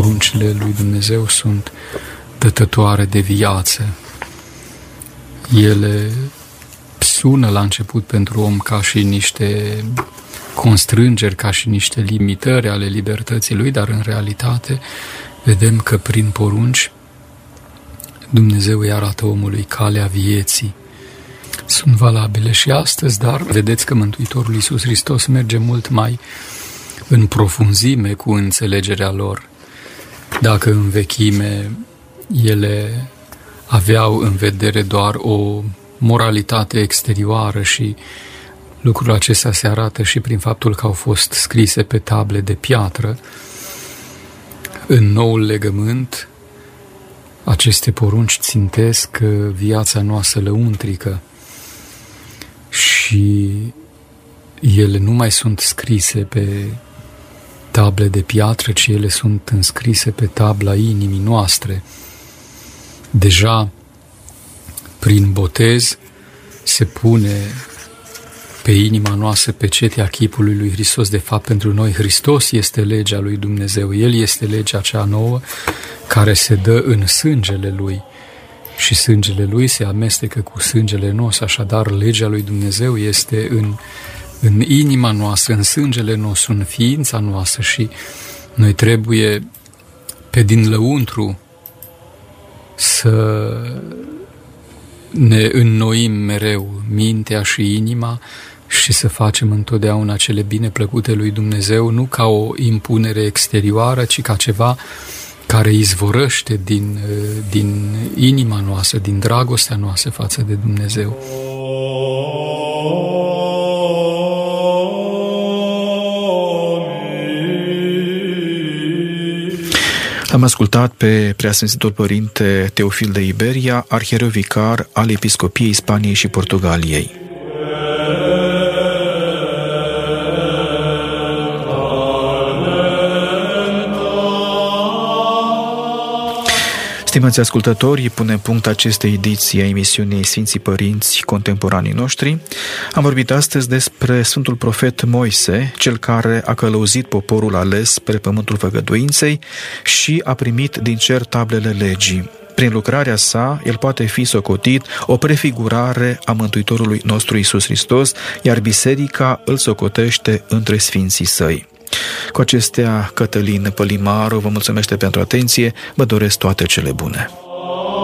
poruncile lui Dumnezeu sunt dătătoare de viață. Ele sună la început pentru om ca și niște constrângeri, ca și niște limitări ale libertății lui, dar în realitate vedem că prin porunci Dumnezeu îi arată omului calea vieții. Sunt valabile și astăzi, dar vedeți că Mântuitorul Iisus Hristos merge mult mai în profunzime cu înțelegerea lor. Dacă în vechime ele aveau în vedere doar o moralitate exterioară și lucrul acesta se arată și prin faptul că au fost scrise pe table de piatră, în noul legământ aceste porunci țintesc viața noastră lăuntrică și ele nu mai sunt scrise pe table de piatră, ci ele sunt înscrise pe tabla inimii noastre. Deja prin botez se pune pe inima noastră pecetea chipului lui Hristos. De fapt, pentru noi Hristos este legea lui Dumnezeu. El este legea cea nouă care se dă în sângele lui și sângele lui se amestecă cu sângele nostru. Așadar, legea lui Dumnezeu este în inima noastră, în sângele nostru, în ființa noastră și noi trebuie pe din lăuntru să ne înnoim mereu mintea și inima și să facem întotdeauna cele bine plăcute lui Dumnezeu, nu ca o impunere exterioară, ci ca ceva care izvorăște din inima noastră, din dragostea noastră față de Dumnezeu. Am ascultat pe Preasfințitul Părinte Teofil de Iberia, arhiereu vicar al Episcopiei Spaniei și Portugaliei. Stimați ascultători, punem punct acestei ediții a emisiunii Sfinții Părinți Contemporanii Noștri. Am vorbit astăzi despre Sfântul Profet Moise, cel care a călăuzit poporul ales spre pământul făgăduinței și a primit din cer tablele legii. Prin lucrarea sa, el poate fi socotit o prefigurare a Mântuitorului nostru Iisus Hristos, iar biserica îl socotește între sfinții săi. Cu acestea, Cătălin Pălimaru vă mulțumește pentru atenție, vă doresc toate cele bune.